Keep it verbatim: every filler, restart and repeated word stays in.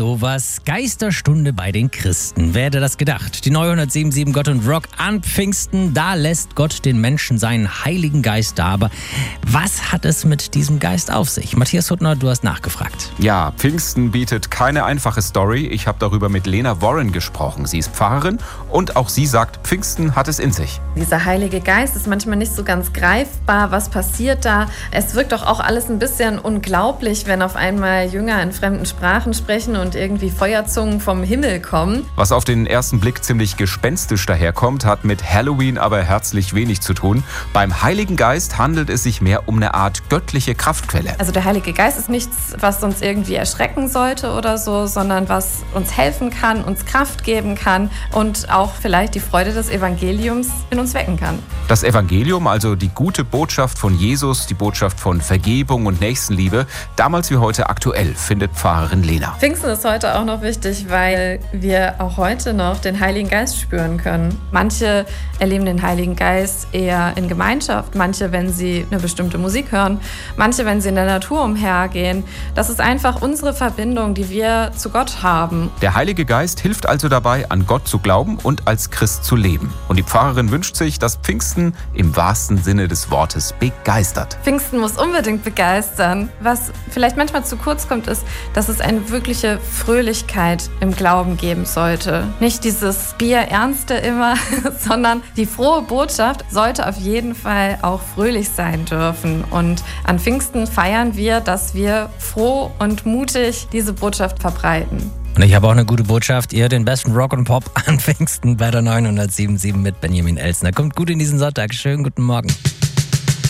sowas. Geisterstunde bei den Christen. Wer hätte das gedacht? Die neunhundertsiebenundsiebzig Gott und Rock an Pfingsten. Da lässt Gott den Menschen seinen Heiligen Geist da. Aber was hat es mit diesem Geist auf sich? Matthias Huttner, du hast nachgefragt. Ja, Pfingsten bietet keine einfache Story. Ich habe darüber mit Lena Warren gesprochen. Sie ist Pfarrerin und auch sie sagt, Pfingsten hat es in sich. Dieser Heilige Geist ist manchmal nicht so ganz greifbar. Was passiert da? Es wirkt doch auch alles ein bisschen unglaublich, wenn auf einmal Jünger in fremden Sprachen sprechen und irgendwie Feuerzungen vom Himmel kommen. Was auf den ersten Blick ziemlich gespenstisch daherkommt, hat mit Halloween aber herzlich wenig zu tun. Beim Heiligen Geist handelt es sich mehr um eine Art göttliche Kraftquelle. Also der Heilige Geist ist nichts, was uns irgendwie erschrecken sollte oder so, sondern was uns helfen kann, uns Kraft geben kann und auch vielleicht die Freude des Evangeliums in uns wecken kann. Das Evangelium, also die gute Botschaft von Jesus, die Botschaft von Vergebung und Nächstenliebe, damals wie heute aktuell, findet Pfarrerin Lena. Pfingsten ist heute auch noch wichtig, weil wir auch heute noch den Heiligen Geist spüren können. Manche erleben den Heiligen Geist eher in Gemeinschaft, manche, wenn sie eine bestimmte Musik hören, manche, wenn sie in der Natur umhergehen. Das ist einfach unsere Verbindung, die wir zu Gott haben. Der Heilige Geist hilft also dabei, an Gott zu glauben und als Christ zu leben. Und die Pfarrerin wünscht sich, dass Pfingsten im wahrsten Sinne des Wortes begeistert. Pfingsten muss unbedingt begeistern. Was vielleicht manchmal zu kurz kommt, ist, dass es eine wirkliche Fröhlichkeit im Glauben geben sollte. Nicht dieses Bierernste immer, sondern die frohe Botschaft sollte auf jeden Fall auch fröhlich sein dürfen. Und an Pfingsten feiern wir, dass wir froh und mutig diese Botschaft verbreiten. Und ich habe auch eine gute Botschaft. Ihr hört den besten Rock und Pop an Pfingsten bei der neunhundertsiebenundsiebzig mit Benjamin Elsner. Kommt gut in diesen Sonntag. Schönen guten Morgen.